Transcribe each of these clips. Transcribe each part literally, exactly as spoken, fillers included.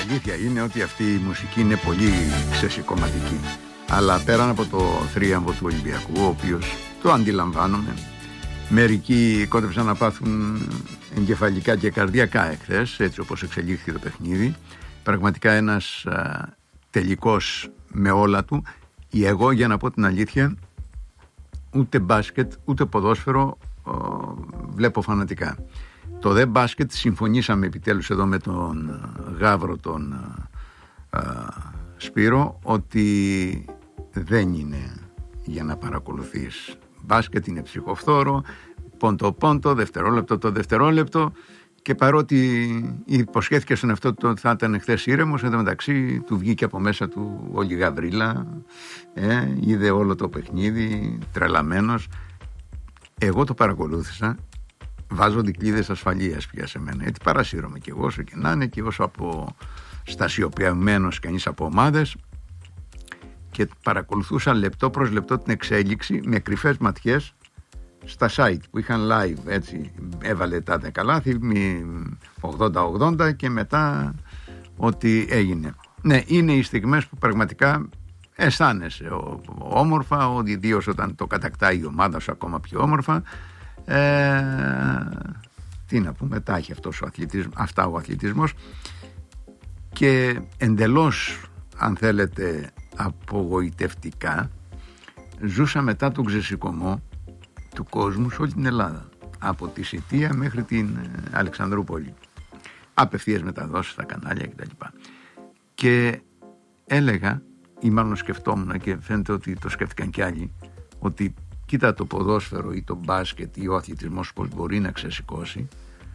αλήθεια είναι ότι αυτή η μουσική είναι πολύ ξεσηκωματική. Αλλά πέραν από το θρίαμβο του Ολυμπιακού, ο οποίος το αντιλαμβάνομαι, μερικοί κόντεψαν να πάθουν εγκεφαλικά και καρδιακά εχθές, έτσι όπως εξελίχθηκε το παιχνίδι. Πραγματικά ένας α, τελικός με όλα του. Ή εγώ, για να πω την αλήθεια, ούτε μπάσκετ ούτε ποδόσφαιρο α, βλέπω φανατικά. Το δε μπάσκετ συμφωνήσαμε επιτέλους εδώ με τον Γαύρο τον α, α, Σπύρο ότι δεν είναι για να παρακολουθείς μπάσκετ, είναι ψυχοφθόρο, πόντο πόντο, δευτερόλεπτο το δευτερόλεπτο, και παρότι υποσχέθηκε στον εαυτό του ότι θα ήταν χθες ήρεμος, εν τω μεταξύ του βγήκε από μέσα του όλη γαβρίλα, ε, είδε όλο το παιχνίδι τρελαμένος. Εγώ το παρακολούθησα, βάζω δικλείδες ασφαλείας πια σε μένα, γιατί παρασύρωμαι κι εγώ όσο και να είναι, και όσο από στασιοποιημένος κανείς από ομάδες, και παρακολουθούσα λεπτό προς λεπτό την εξέλιξη με κρυφές ματιές στα site που είχαν live, έτσι έβαλε τα δεκαλάθη ογδόντα ογδόντα και μετά ό,τι έγινε. Ναι, είναι οι στιγμές που πραγματικά αισθάνεσαι όμορφα, ότι ιδίως όταν το κατακτάει η ομάδα σου ακόμα πιο όμορφα. ε, τι να πούμε, τα έχει αυτός ο αθλητισμός, αυτά ο αθλητισμός, και εντελώς, αν θέλετε, απογοητευτικά ζούσα μετά τον ξεσηκωμό του κόσμου σε όλη την Ελλάδα, από τη Σιτία μέχρι την Αλεξανδρούπολη, απευθείας μεταδόσεις στα κανάλια κτλ. Και έλεγα, ή μάλλον σκεφτόμουν, και φαίνεται ότι το σκέφτηκαν κι άλλοι, ότι κοίτα το ποδόσφαιρο ή το μπάσκετ ή ο αθλητισμός πως μπορεί να ξεσηκώσει,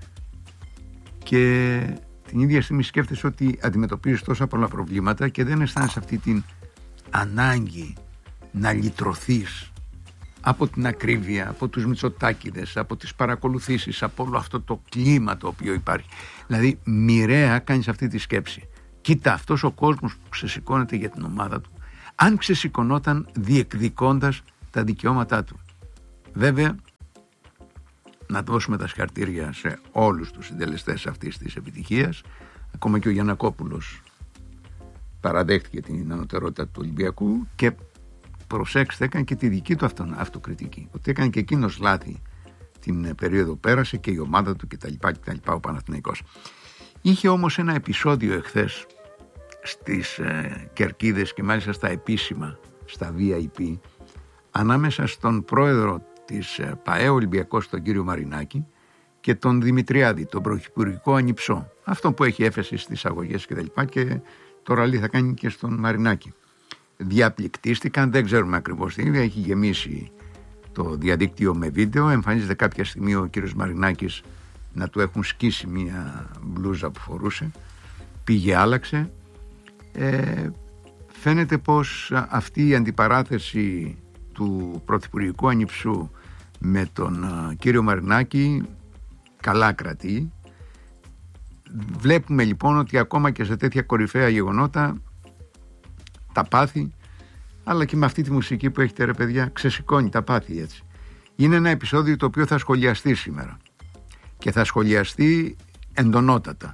και την ίδια στιγμή σκέφτεσαι ότι αντιμετωπίζεις τόσα πολλά προβλήματα και δεν αισθάνεσαι αυτή την ανάγκη να λυτρωθείς από την ακρίβεια, από τους Μητσοτάκηδες, από τις παρακολουθήσεις, από όλο αυτό το κλίμα το οποίο υπάρχει. Δηλαδή μοιραία κάνεις αυτή τη σκέψη. Κοίτα, αυτός ο κόσμος που ξεσηκώνεται για την ομάδα του, αν ξεσηκωνόταν διεκδικώντας τα δικαιώματά του. Βέβαια, να δώσουμε τα συγχαρητήρια σε όλους τους συντελεστές αυτής της επιτυχίας. Ακόμα και ο Γιαννακόπουλος παραδέχτηκε την ανωτερότητα του Ολυμπιακού, και προσέξτε, έκανε και τη δική του αυτο, αυτοκριτική, ότι έκανε και εκείνος λάθη την περίοδο πέρασε, και η ομάδα του κτλ, κτλ, ο Παναθηναϊκός. Είχε όμως ένα επεισόδιο εχθές στις ε, Κερκίδες, και μάλιστα στα επίσημα, στα βι άι πι, ανάμεσα στον πρόεδρο της ΠΑΕ Ολυμπιακός, τον κύριο Μαρινάκη, και τον Δημητριάδη, τον πρωθυπουργικό ανιψό, αυτό που έχει έφεση στις αγωγές και τα λοιπά, και τώρα λέει θα κάνει και στον Μαρινάκη. Διαπληκτίστηκαν, δεν ξέρουμε ακριβώς τι είναι, έχει γεμίσει το διαδίκτυο με βίντεο, εμφανίζεται κάποια στιγμή ο κύριος Μαρινάκης να του έχουν σκίσει μία μπλούζα που φορούσε, πήγε άλλαξε. ε, φαίνεται πως αυτή η αντιπαράθεση του πρωθυπουργικού ανιψού με τον uh, κύριο Μαρινάκη καλά κρατεί. Βλέπουμε λοιπόν ότι ακόμα και σε τέτοια κορυφαία γεγονότα τα πάθη, αλλά και με αυτή τη μουσική που έχετε ρε παιδιά, ξεσηκώνει τα πάθη έτσι. Είναι ένα επεισόδιο το οποίο θα σχολιαστεί σήμερα, και θα σχολιαστεί εντονότατα,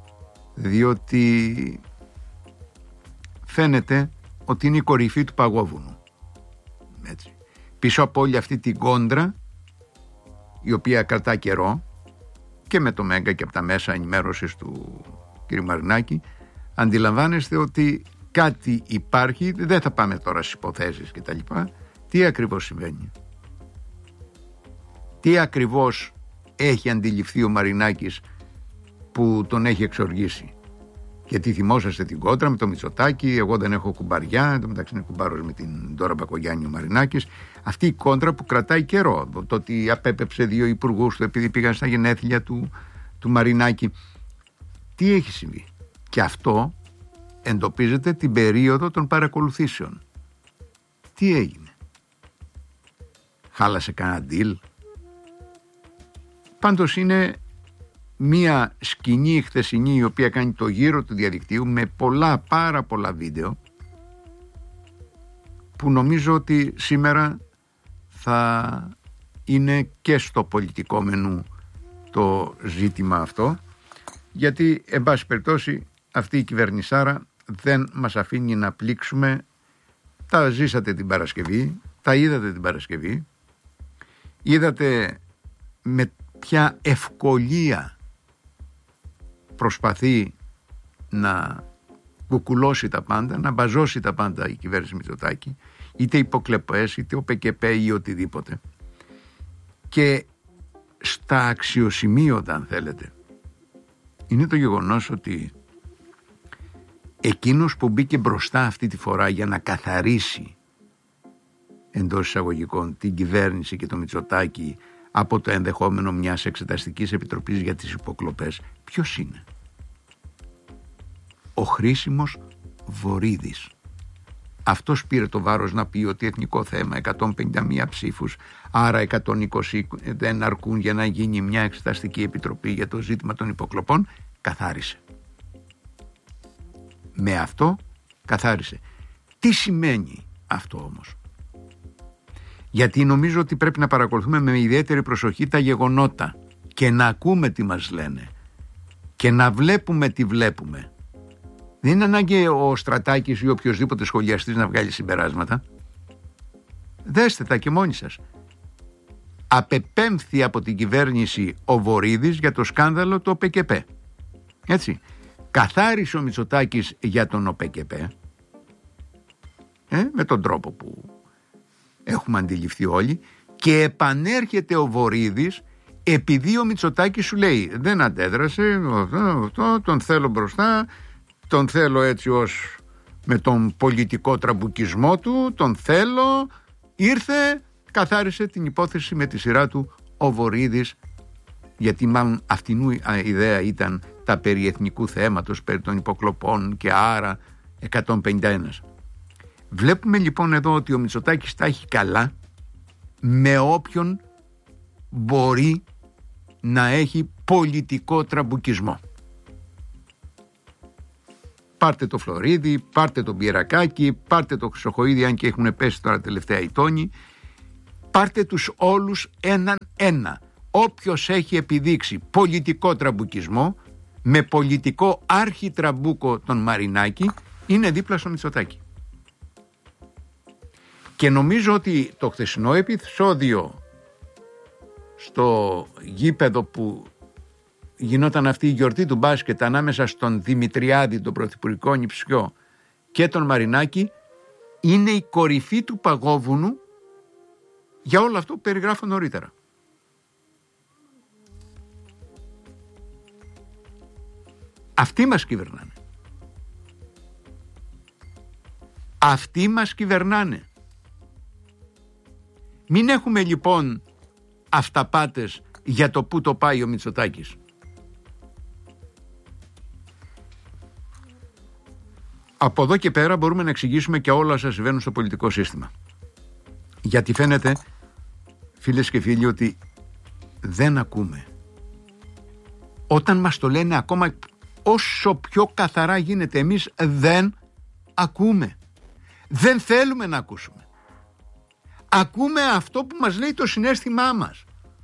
διότι φαίνεται ότι είναι η κορυφή του παγόβουνου. Έτσι. Πίσω από όλη αυτή την κόντρα, η οποία κρατά καιρό, και με το Μέγκα και από τα μέσα ενημέρωσης του κ. Μαρινάκη, αντιλαμβάνεστε ότι κάτι υπάρχει. Δεν θα πάμε τώρα στις υποθέσεις και τα λοιπά. Τι ακριβώς συμβαίνει, τι ακριβώς έχει αντιληφθεί ο Μαρινάκης που τον έχει εξοργήσει? Γιατί θυμόσαστε την κόντρα με το Μητσοτάκη, εγώ δεν έχω κουμπαριά, εν τω μεταξύ είναι κουμπάρος με την Ντόρα Μπακογιάννη ο Μαρινάκης. Αυτή η κόντρα που κρατάει καιρό, το ότι απέπεψε δύο υπουργούς του επειδή πήγαν στα γενέθλια του, του Μαρινάκη. Τι έχει συμβεί? Και αυτό εντοπίζεται την περίοδο των παρακολουθήσεων. Τι έγινε? Χάλασε κανένα deal? Πάντως είναι μία σκηνή χθεσινή η οποία κάνει το γύρο του διαδικτύου με πολλά, πάρα πολλά βίντεο, που νομίζω ότι σήμερα θα είναι και στο πολιτικό μενού το ζήτημα αυτό, γιατί εν πάση περιπτώσει αυτή η κυβερνησάρα δεν μας αφήνει να πλήξουμε. Τα ζήσατε την Παρασκευή, τα είδατε την Παρασκευή, είδατε με ποια ευκολία προσπαθεί να κουκουλώσει τα πάντα, να μπαζώσει τα πάντα η κυβέρνηση Μητσοτάκη, είτε υποκλεπές, είτε ο ΠΚΠ ή οτιδήποτε. Και στα αξιοσημείωτα, αν θέλετε, είναι το γεγονός ότι εκείνος που μπήκε μπροστά αυτή τη φορά για να καθαρίσει εντός εισαγωγικών την κυβέρνηση και το Μητσοτάκη από το ενδεχόμενο μιας εξεταστικής επιτροπής για τις υποκλοπές, ποιος είναι? Ο Χρήσιμος Βορίδης. Αυτός πήρε το βάρος να πει ότι εθνικό θέμα, εκατόν πενήντα μία ψήφους, άρα εκατόν είκοσι δεν αρκούν για να γίνει μια εξεταστική επιτροπή για το ζήτημα των υποκλοπών. Καθάρισε. Με αυτό καθάρισε. Τι σημαίνει αυτό όμως? Γιατί νομίζω ότι πρέπει να παρακολουθούμε με ιδιαίτερη προσοχή τα γεγονότα και να ακούμε τι μας λένε και να βλέπουμε τι βλέπουμε. Δεν είναι ανάγκη ο Στρατάκης ή οποιοσδήποτε σχολιαστής να βγάλει συμπεράσματα. Δέστε τα και μόνοι σας. Απεπέμφθη από την κυβέρνηση ο Βορίδης για το σκάνδαλο του ΟΠΚΠ. Έτσι. Καθάρισε ο Μητσοτάκης για τον ΟΠΚΠ, ε, με τον τρόπο που έχουμε αντιληφθεί όλοι, και επανέρχεται ο Βορίδης επειδή ο Μητσοτάκης σου λέει δεν αντέδρασε, αυτό, τον θέλω μπροστά, τον θέλω έτσι ως με τον πολιτικό τραμπουκισμό του, τον θέλω, ήρθε, καθάρισε την υπόθεση με τη σειρά του ο Βορίδης, γιατί μάλλον αυτήν η ιδέα ήταν τα περί εθνικού θέματος, περί των υποκλοπών και άρα εκατόν πενήντα ένα. Βλέπουμε λοιπόν εδώ ότι ο Μητσοτάκης τα έχει καλά με όποιον μπορεί να έχει πολιτικό τραμπουκισμό. Πάρτε το Φλωρίδη, πάρτε το Μπιερακάκη, πάρτε το Χρυσοχοΐδη, αν και έχουν πέσει τώρα τελευταία οι τόνοι, πάρτε τους όλους έναν ένα. Όποιος έχει επιδείξει πολιτικό τραμπουκισμό με πολιτικό άρχιτραμπούκο τον Μαρινάκη είναι δίπλα στο Μητσοτάκη. Και νομίζω ότι το χθεσινό επεισόδιο στο γήπεδο που γινόταν αυτή η γιορτή του μπάσκετ ανάμεσα στον Δημητριάδη, τον πρωθυπουργικό νηψιό, και τον Μαρινάκη είναι η κορυφή του παγόβουνου για όλο αυτό που περιγράφω νωρίτερα. Αυτοί μας κυβερνάνε. Αυτοί μας κυβερνάνε. Μην έχουμε λοιπόν αυταπάτες για το πού το πάει ο Μητσοτάκης. Από εδώ και πέρα μπορούμε να εξηγήσουμε και όλα όσα συμβαίνουν στο πολιτικό σύστημα. Γιατί φαίνεται, φίλες και φίλοι, ότι δεν ακούμε. Όταν μας το λένε ακόμα όσο πιο καθαρά γίνεται, εμείς δεν ακούμε. Δεν θέλουμε να ακούσουμε. Ακούμε αυτό που μας λέει το συναίσθημά μας.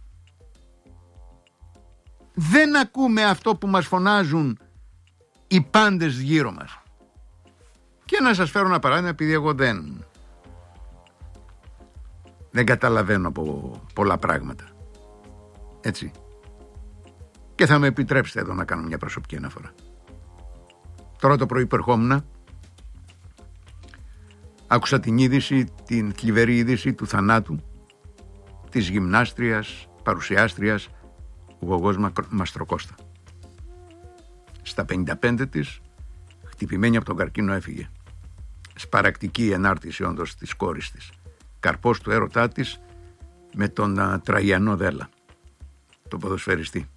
Δεν ακούμε αυτό που μας φωνάζουν οι πάντες γύρω μας. Και να σας φέρω ένα παράδειγμα, επειδή εγώ δεν δεν καταλαβαίνω από πολλά πράγματα. Έτσι. Και θα με επιτρέψετε εδώ να κάνω μια προσωπική αναφορά. Τώρα το πρωί που ερχόμουν, άκουσα την είδηση, την θλιβερή είδηση του θανάτου της γυμνάστριας, παρουσιάστριας Γογός Μαστροκώστα. Στα πενήντα πέντε της, χτυπημένη από τον καρκίνο, έφυγε. Σπαρακτική ενάρτηση όντως της κόρης της. Καρπός του έρωτά της με τον α, Τραγιανό Δέλα, τον ποδοσφαιριστή.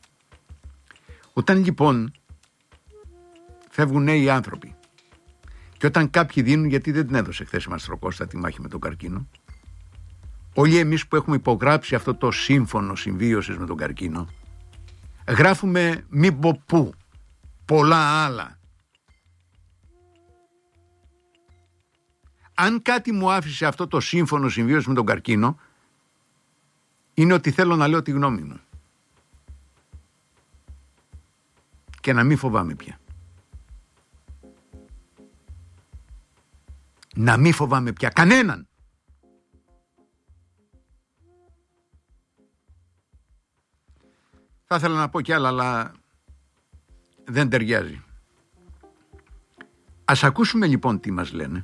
Όταν λοιπόν φεύγουν νέοι άνθρωποι και όταν κάποιοι δίνουν, γιατί δεν την έδωσε χθες η Μαστροκώστα τη μάχη με τον καρκίνο, όλοι εμείς που έχουμε υπογράψει αυτό το σύμφωνο συμβίωσης με τον καρκίνο, γράφουμε μη πω πού, πολλά άλλα. Αν κάτι μου άφησε αυτό το σύμφωνο συμβίωσης με τον καρκίνο, είναι ότι θέλω να λέω τη γνώμη μου. Και να μην φοβάμαι πια. να μην φοβάμαι πια κανέναν. Θα ήθελα να πω κι άλλα, αλλά δεν ταιριάζει. Ας ακούσουμε λοιπόν τι μας λένε.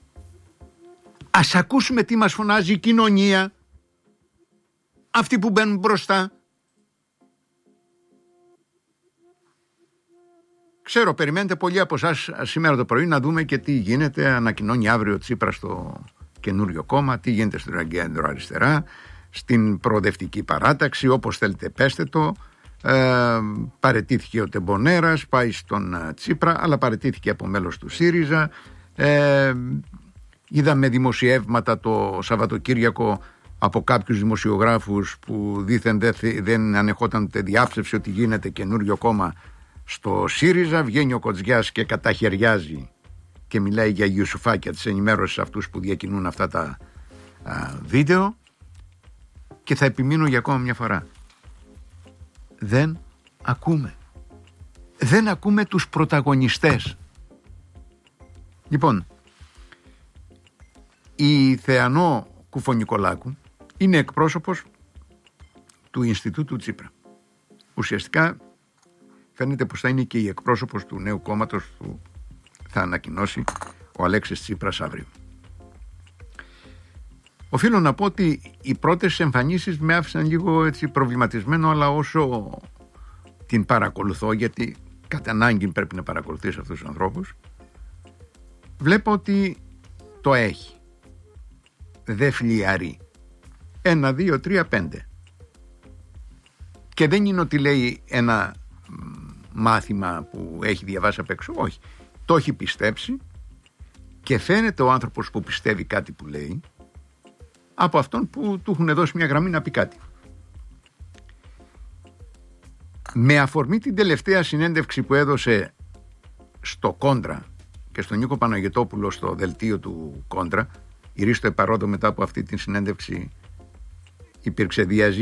Ας ακούσουμε τι μας φωνάζει η κοινωνία, αυτοί που μπαίνουν μπροστά. Ξέρω, περιμένετε πολλοί από εσάς σήμερα το πρωί να δούμε και τι γίνεται. Ανακοινώνει αύριο ο Τσίπρας στο καινούριο κόμμα, τι γίνεται στην κέντρο αριστερά, στην προοδευτική παράταξη, όπως θέλετε πέστε το. Ε, παραιτήθηκε ο Τεμπονέρας, πάει στον Τσίπρα, αλλά παραιτήθηκε από μέλος του ΣΥΡΙΖΑ. Ε, είδαμε δημοσιεύματα το Σαββατοκύριακο από κάποιους δημοσιογράφους που δήθεν δεν, δεν ανεχόταν τη διάψευση ότι γίνεται καινούριο κόμμα στο ΣΥΡΙΖΑ. Βγαίνει ο Κοτζιάς και καταχαιριάζει και μιλάει για γιουσουφάκια της ενημέρωσης αυτούς που διακινούν αυτά τα α, βίντεο. Και θα επιμείνω για ακόμα μια φορά. Δεν ακούμε. Δεν ακούμε τους πρωταγωνιστές. Λοιπόν, η Θεανό Κουφονικολάκου είναι εκπρόσωπος του Ινστιτούτου Τσίπρα. Ουσιαστικά φαίνεται πως θα είναι και η εκπρόσωπος του νέου κόμματος που θα ανακοινώσει ο Αλέξης Τσίπρας αύριο. Οφείλω να πω ότι οι πρώτες εμφανίσεις με άφησαν λίγο έτσι προβληματισμένο, αλλά όσο την παρακολουθώ, γιατί κατά ανάγκη πρέπει να παρακολουθείς αυτούς τους ανθρώπους, βλέπω ότι το έχει. Δεν φλιαρεί. Ένα, δύο, τρία, πέντε. Και δεν είναι ότι λέει ένα μάθημα που έχει διαβάσει απ' έξω. Όχι. Το έχει πιστέψει και φαίνεται ο άνθρωπος που πιστεύει κάτι που λέει από αυτόν που του έχουν δώσει μια γραμμή να πει κάτι. Με αφορμή την τελευταία συνέντευξη που έδωσε στο Κόντρα και στον Νίκο Παναγετόπουλο στο δελτίο του Κόντρα, η Ρίστο Επαρόδο μετά από αυτή τη συνέντευξη υπήρξε διαζή